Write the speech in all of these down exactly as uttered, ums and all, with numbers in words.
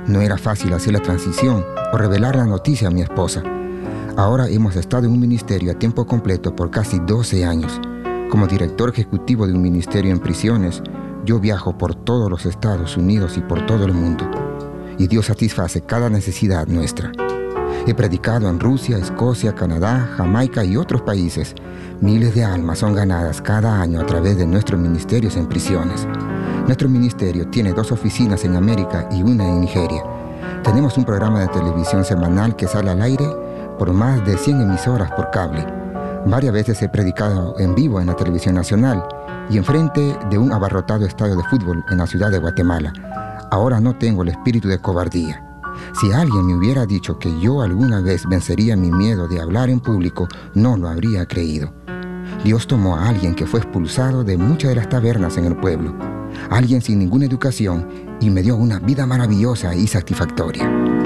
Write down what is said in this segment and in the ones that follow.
No era fácil hacer la transición o revelar la noticia a mi esposa. Ahora hemos estado en un ministerio a tiempo completo por casi doce años. Como director ejecutivo de un ministerio en prisiones, yo viajo por todos los Estados Unidos y por todo el mundo. Y Dios satisface cada necesidad nuestra. He predicado en Rusia, Escocia, Canadá, Jamaica y otros países. Miles de almas son ganadas cada año a través de nuestros ministerios en prisiones. Nuestro ministerio tiene dos oficinas en América y una en Nigeria. Tenemos un programa de televisión semanal que sale al aire por más de cien emisoras por cable. Varias veces he predicado en vivo en la televisión nacional y enfrente de un abarrotado estadio de fútbol en la ciudad de Guatemala. Ahora no tengo el espíritu de cobardía. Si alguien me hubiera dicho que yo alguna vez vencería mi miedo de hablar en público, no lo habría creído. Dios tomó a alguien que fue expulsado de muchas de las tabernas en el pueblo, alguien sin ninguna educación, y me dio una vida maravillosa y satisfactoria.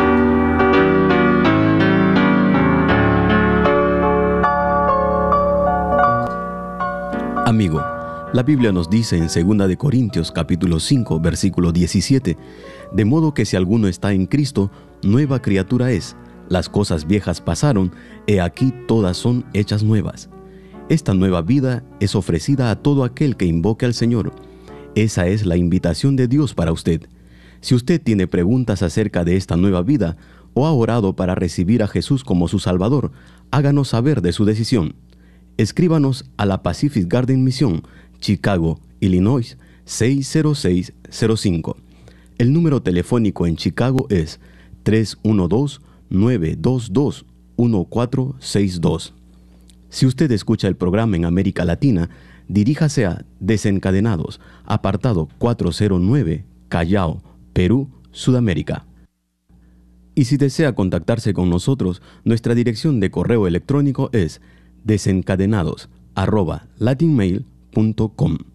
Amigo, la Biblia nos dice en segunda de Corintios capítulo cinco, versículo diecisiete, de modo que si alguno está en Cristo, nueva criatura es. Las cosas viejas pasaron, he aquí todas son hechas nuevas. Esta nueva vida es ofrecida a todo aquel que invoque al Señor. Esa es la invitación de Dios para usted. Si usted tiene preguntas acerca de esta nueva vida o ha orado para recibir a Jesús como su Salvador, háganos saber de su decisión. Escríbanos a la Pacific Garden Mission, Chicago, Illinois, seis cero seis cero cinco. El número telefónico en Chicago es tres uno dos, nueve dos dos, uno cuatro seis dos. Si usted escucha el programa en América Latina, diríjase a Desencadenados, apartado cuatrocientos nueve, Callao, Perú, Sudamérica. Y si desea contactarse con nosotros, nuestra dirección de correo electrónico es desencadenados arroba latinmail punto com.